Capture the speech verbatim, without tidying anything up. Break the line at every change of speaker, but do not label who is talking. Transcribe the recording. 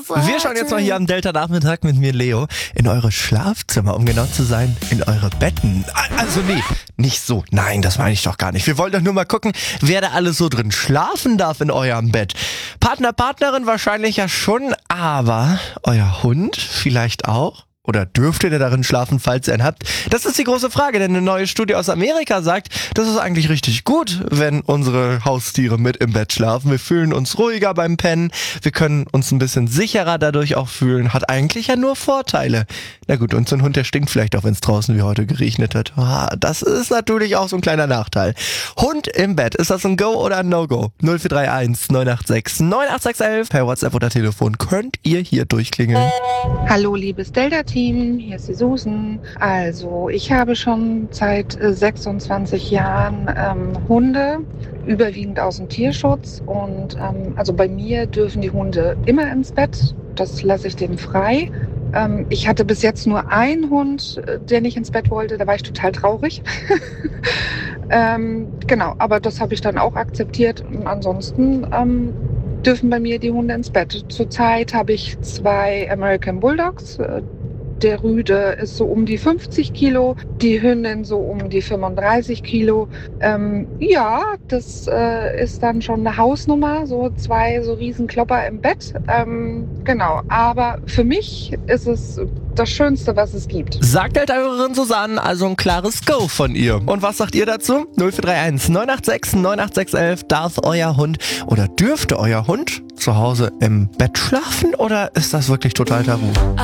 Worte.
Wir schauen jetzt mal hier am Delta-Nachmittag mit mir, Leo, in eure Schlafzimmer, um genau zu sein, in eure Betten. Also nee, nicht so. Nein, das meine ich doch gar nicht. Wir wollen doch nur mal gucken, wer da alles so drin schlafen darf in eurem Bett. Partner, Partnerin wahrscheinlich ja schon, aber euer Hund vielleicht auch? Oder dürft ihr darin schlafen, falls ihr einen habt? Das ist die große Frage, denn eine neue Studie aus Amerika sagt, das ist eigentlich richtig gut, wenn unsere Haustiere mit im Bett schlafen. Wir fühlen uns ruhiger beim Pennen, wir können uns ein bisschen sicherer dadurch auch fühlen. Hat eigentlich ja nur Vorteile. Na gut, und so ein Hund, der stinkt vielleicht auch, wenn es draußen wie heute geregnet hat. Das ist natürlich auch so ein kleiner Nachteil. Hund im Bett, ist das ein Go oder ein No-Go? null vier drei eins neun acht sechs neun acht sechs eins. Per WhatsApp oder Telefon könnt ihr hier durchklingeln.
Hallo liebes Delta-Team, hier ist die Susan. Also ich habe schon seit äh, sechsundzwanzig Jahren ähm, Hunde, überwiegend aus dem Tierschutz. Und ähm, also bei mir dürfen die Hunde immer ins Bett, das lasse ich denen frei. Ähm, ich hatte bis jetzt nur einen Hund, äh, der nicht ins Bett wollte, da war ich total traurig. ähm, genau, aber das habe ich dann auch akzeptiert. Und ansonsten ähm, dürfen bei mir die Hunde ins Bett. Zurzeit habe ich zwei American Bulldogs. Der Rüde ist so um die fünfzig Kilo, die Hündin so um die fünfunddreißig Kilo. Ähm, ja, das äh, ist dann schon eine Hausnummer, so zwei so Riesenklopper im Bett. Ähm, genau, aber für mich ist es das Schönste, was es gibt.
Sagt Delta-Hörerin Susanne, also ein klares Go von ihr. Und was sagt ihr dazu? null vier drei eins neun acht sechs neun acht sechs eins. Darf euer Hund oder dürfte euer Hund zu Hause im Bett schlafen oder ist das wirklich total tabu?